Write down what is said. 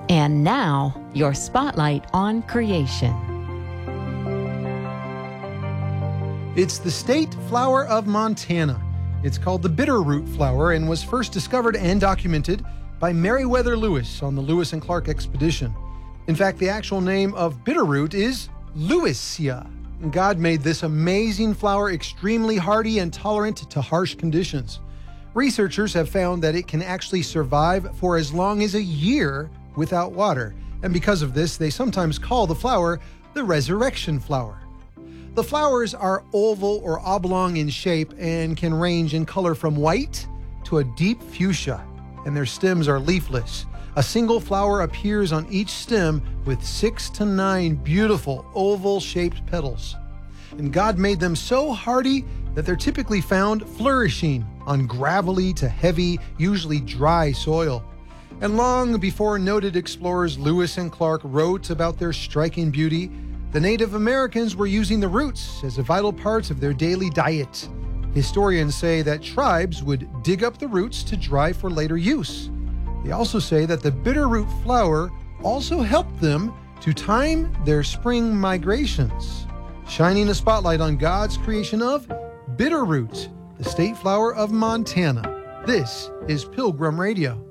And now, your spotlight on creation. It's the state flower of Montana. It's called the bitterroot flower and was first discovered and documented by Meriwether Lewis on the Lewis and Clark expedition. In fact, the actual name of bitterroot is Lewisia. God made this amazing flower extremely hardy and tolerant to harsh conditions. Researchers have found that it can actually survive for as long as a year without water, and because of this, they sometimes call the flower the resurrection flower. The flowers are oval or oblong in shape and can range in color from white to a deep fuchsia, and their stems are leafless. A single flower appears on each stem with 6 to 9 beautiful oval-shaped petals. And God made them so hardy that they're typically found flourishing on gravelly to heavy, usually dry soil. And long before noted explorers Lewis and Clark wrote about their striking beauty, the Native Americans were using the roots as a vital part of their daily diet. Historians say that tribes would dig up the roots to dry for later use. They also say that the bitterroot flower also helped them to time their spring migrations, shining a spotlight on God's creation of bitterroot, the state flower of Montana. This is Pilgrim Radio.